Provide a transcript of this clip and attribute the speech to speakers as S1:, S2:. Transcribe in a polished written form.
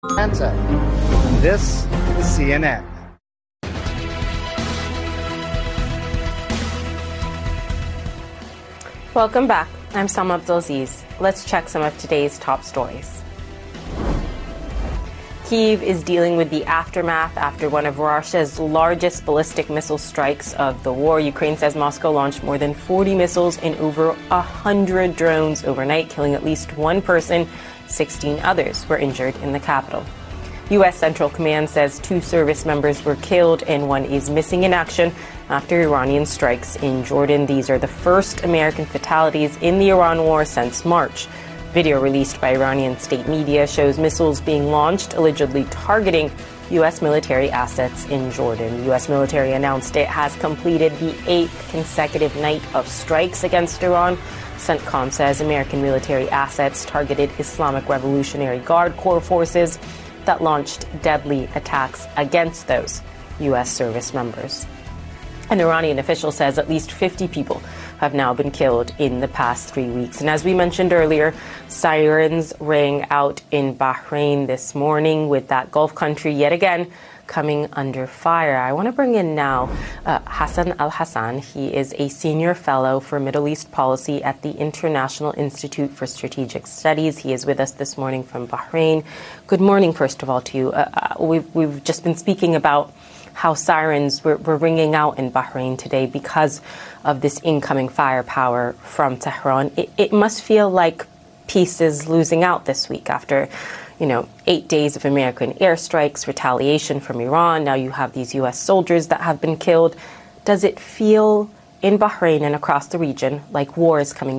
S1: Atlanta. And this is CNN.
S2: Welcome back. I'm Salma Abdulaziz. Let's check some of today's top stories. Kyiv is dealing with the aftermath after one of Russia's largest ballistic missile strikes of the war. Ukraine says Moscow launched more than 40 missiles and over 100 drones overnight, killing at least one person. 16 others were injured in the capital. U.S. Central Command says 2 service members were killed and 1 is missing in action after Iranian strikes in Jordan. These are the first American fatalities in the Iran war since March. Video released by Iranian state media shows missiles being launched, allegedly targeting U.S. military assets in Jordan. U.S. military announced it has completed the 8th consecutive night of strikes against Iran. CENTCOM says American military assets targeted Islamic Revolutionary Guard Corps forces that launched deadly attacks against those U.S. service members. An Iranian official says at least 50 people have now been killed in the past 3 weeks. And as we mentioned earlier, sirens rang out in Bahrain this morning, with that Gulf country yet again coming under fire. I want to bring in now Hassan Al-Hassan. He is a senior fellow for Middle East policy at the International Institute for Strategic Studies. He is with us this morning from Bahrain. Good morning, first of all, to you. We've just been speaking about how sirens were ringing out in Bahrain today because of this incoming firepower from Tehran. It must feel like peace is losing out this week after, 8 days of American airstrikes, retaliation from Iran. Now you have these U.S. soldiers that have been killed. Does it feel in Bahrain and across the region like war is coming